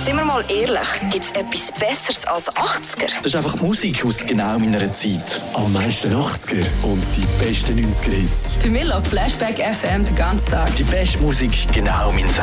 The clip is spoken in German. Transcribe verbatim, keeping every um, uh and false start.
Sind wir mal ehrlich, gibt es etwas Besseres als achtziger? Das ist einfach Musik aus genau meiner Zeit. Am meisten achtziger und die besten neunziger Hits. Für mich läuft Flashback F M den ganzen Tag. Die beste Musik genau mein Sound.